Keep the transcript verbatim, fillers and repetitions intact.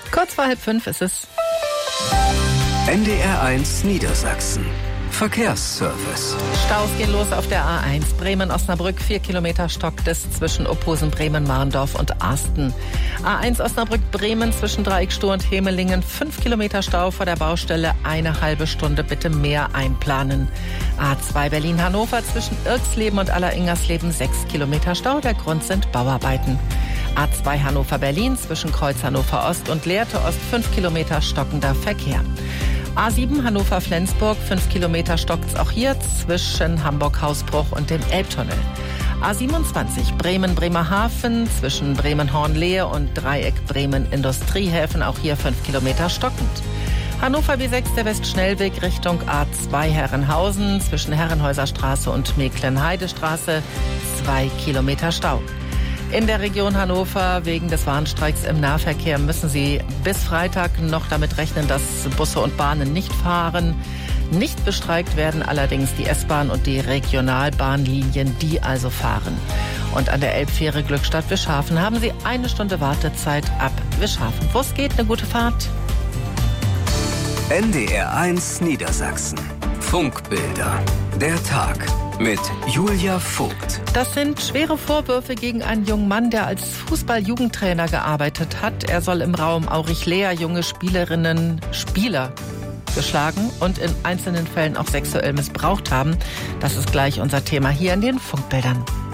Kurz vor halb fünf ist es. N D R eins Niedersachsen. Verkehrsservice. Staus gehen los auf der A eins. Bremen-Osnabrück, vier Kilometer stockt es zwischen Opposen, Bremen, Marndorf und Arsten. A eins Osnabrück-Bremen zwischen Dreieckstuhl und Hemelingen, fünf Kilometer Stau vor der Baustelle, eine halbe Stunde bitte mehr einplanen. A zwei Berlin-Hannover zwischen Irksleben und Alleringersleben, sechs Kilometer Stau, der Grund sind Bauarbeiten. A zwei Hannover-Berlin zwischen Kreuz Hannover-Ost und Lehrte Ost, fünf Kilometer stockender Verkehr. A sieben Hannover-Flensburg, fünf Kilometer stockt's auch hier zwischen Hamburg-Hausbruch und dem Elbtunnel. A siebenundzwanzig Bremen-Bremerhaven zwischen Bremen-Hornlehe und Dreieck Bremen-Industriehäfen, auch hier fünf Kilometer stockend. Hannover B sechs, der Westschnellweg Richtung A zwei Herrenhausen zwischen Herrenhäuserstraße und Mecklenheidestraße, zwei Kilometer Stau. In der Region Hannover wegen des Warnstreiks im Nahverkehr müssen Sie bis Freitag noch damit rechnen, dass Busse und Bahnen nicht fahren. Nicht bestreikt werden allerdings die S-Bahn und die Regionalbahnlinien, die also fahren. Und an der Elbfähre Glückstadt-Wischhafen haben Sie eine Stunde Wartezeit ab Wischhafen. Wo es geht, eine gute Fahrt. N D R eins Niedersachsen. Funkbilder. Der Tag mit Julia Vogt. Das sind schwere Vorwürfe gegen einen jungen Mann, der als Fußball-Jugendtrainer gearbeitet hat. Er soll im Raum Aurichlea junge Spielerinnen, Spieler geschlagen und in einzelnen Fällen auch sexuell missbraucht haben. Das ist gleich unser Thema hier in den Funkbildern.